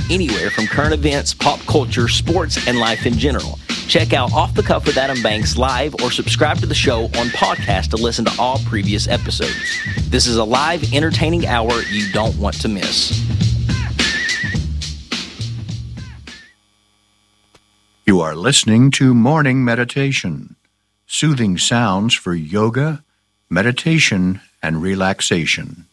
anywhere from current events, pop culture, sports, and life in general. Check out Off the Cuff with Adam Banks live or subscribe to the show on podcast to listen to all previous episodes. This is a live, entertaining hour you don't want to miss. You are listening to Morning Meditation, soothing sounds for yoga, meditation, and relaxation.